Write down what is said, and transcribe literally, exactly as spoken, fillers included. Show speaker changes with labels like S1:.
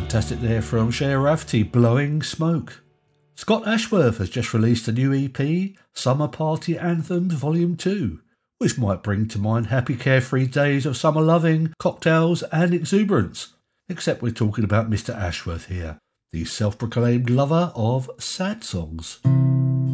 S1: Fantastic there from Shea Rafferty, Blowing Smoke. Scott Ashworth has just released a new E P, Summer Party Anthems Volume two, which might bring to mind happy carefree days of summer loving, cocktails and exuberance. Except we're talking about Mister Ashworth here, the self-proclaimed lover of sad songs.